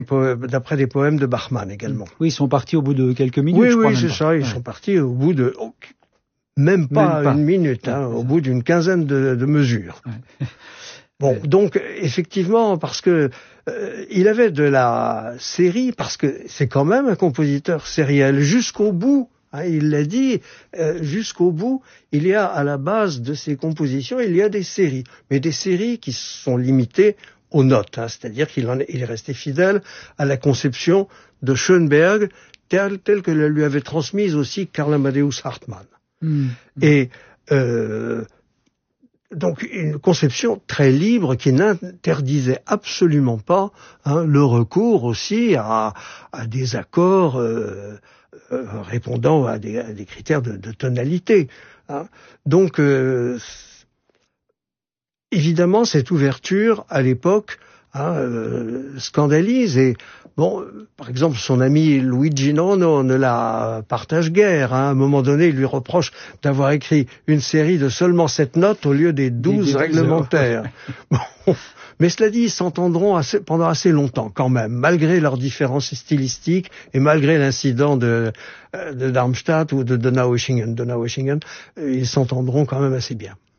d'après des poèmes de Bachmann également. Oui, ils sont partis au bout de quelques minutes. Oui, c'est ça. Ils sont partis au bout de même pas une minute, au bout d'une quinzaine de mesures. Ouais. Bon, donc effectivement, parce que il avait de la série, parce que c'est quand même un compositeur sériel jusqu'au bout. Il l'a dit, jusqu'au bout, il y a à la base de ses compositions, il y a des séries, mais des séries qui sont limitées aux notes, c'est-à-dire qu'il est resté fidèle à la conception de Schoenberg, telle que la lui avait transmise aussi Karl Amadeus Hartmann. Et donc une conception très libre qui n'interdisait absolument pas le recours aussi à des accords répondant à des critères de tonalité. Donc évidemment cette ouverture à l'époque scandalise et bon, par exemple, son ami Luigi Nono ne la partage guère. À un moment donné, il lui reproche d'avoir écrit une série de seulement 7 notes au lieu des 12 réglementaires. Bon, mais cela dit, ils s'entendront pendant assez longtemps quand même, malgré leurs différences stylistiques et malgré l'incident de Darmstadt ou de Donaueschingen. Ils s'entendront quand même assez bien.